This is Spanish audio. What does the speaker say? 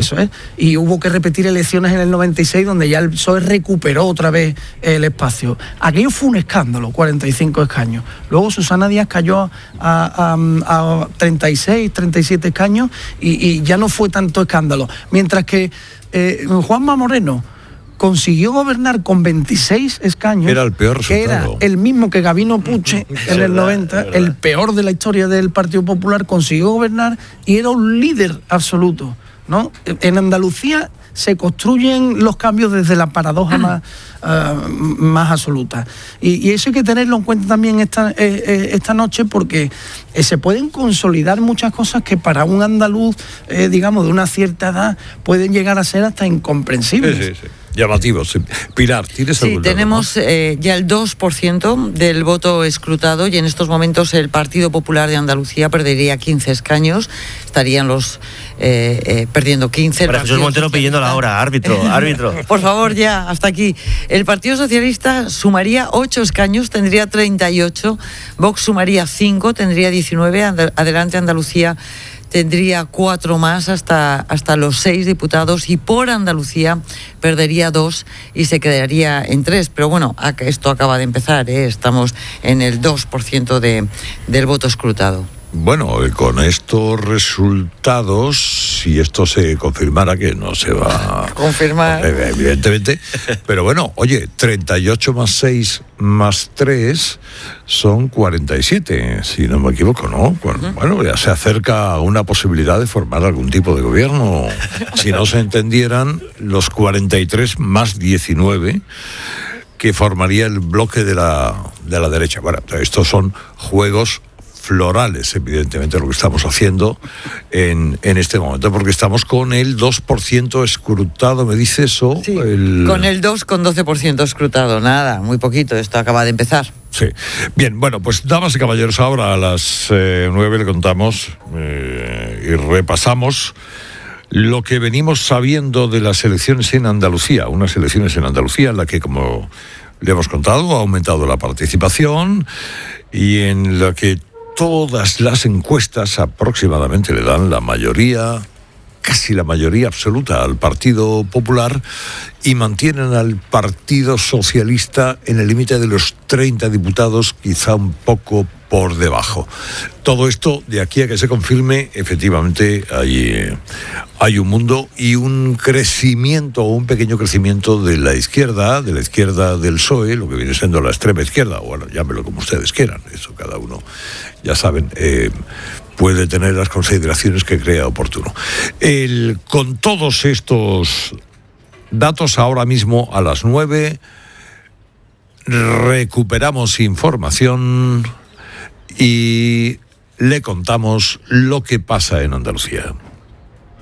Eso es. Y hubo que repetir elecciones en el 96, donde ya el PSOE recuperó otra vez el espacio. Aquello fue un escándalo, 45 escaños. Luego Susana Díaz cayó a 36, 37 escaños y ya no fue tanto escándalo. Mientras que Juanma Moreno consiguió gobernar con 26 escaños. Era el peor resultado. Que era el mismo que Gabino Puche en el 90, el peor de la historia del Partido Popular. Consiguió gobernar y era un líder absoluto, ¿no? En Andalucía se construyen los cambios desde la paradoja más absoluta. Y eso hay que tenerlo en cuenta también esta noche, porque se pueden consolidar muchas cosas que para un andaluz, digamos, de una cierta edad, pueden llegar a ser hasta incomprensibles. Sí. Llamativos. Pilar, ¿tienes algún dato? Tenemos ya el 2% del voto escrutado, y en estos momentos el Partido Popular de Andalucía perdería 15 escaños. Estarían los perdiendo 15. Para Jesús Montero pidiendo la hora, árbitro. Por favor, ya, hasta aquí. El Partido Socialista sumaría 8 escaños, tendría 38. Vox sumaría 5, tendría 19. Adelante Andalucía tendría 4 más, hasta los 6 diputados, y por Andalucía perdería 2 y se quedaría en 3. Pero bueno, esto acaba de empezar, estamos en el 2% del voto escrutado. Bueno, con estos resultados, si esto se confirmara, que no se va a confirmar, evidentemente, pero bueno, oye, 38 más 6 más 3 son 47, si no me equivoco, ¿no? Bueno, ya se acerca una posibilidad de formar algún tipo de gobierno, si no se entendieran los 43 más 19 que formaría el bloque de la derecha. Bueno, estos son juegos florales, evidentemente, lo que estamos haciendo en este momento, porque estamos con el 2% escrutado, ¿me dice eso? Sí, con el 2,12% escrutado, nada, muy poquito, esto acaba de empezar. Sí. Bien, bueno, pues damas y caballeros, ahora a las 9 le contamos y repasamos lo que venimos sabiendo de las elecciones en Andalucía, unas elecciones en Andalucía en la que, como le hemos contado, ha aumentado la participación y en la que todas las encuestas aproximadamente le dan la mayoría, casi la mayoría absoluta, al Partido Popular, y mantienen al Partido Socialista en el límite de los 30 diputados, quizá un poco por debajo. Todo esto, de aquí a que se confirme, efectivamente hay un mundo y un crecimiento, un pequeño crecimiento de la izquierda del PSOE, lo que viene siendo la extrema izquierda, bueno, llámelo como ustedes quieran, eso cada uno, ya saben, puede tener las consideraciones que crea oportuno. Con todos estos datos, ahora mismo a las 9 recuperamos información y le contamos lo que pasa en Andalucía.